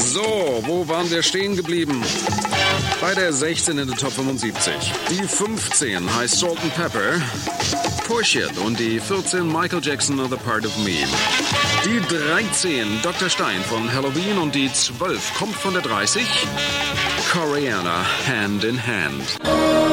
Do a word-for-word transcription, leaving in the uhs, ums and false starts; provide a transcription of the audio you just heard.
So, wo waren wir stehen geblieben? Bei der sechzehn in der Top fünfundsiebzig. Die fünfzehn heißt Salt and Pepper. Push It und die vierzehn Michael Jackson Another Part of Me. Die dreizehn Doktor Stein von Halloween und die zwölf kommt von der dreißig. Koreaner Hand in Hand.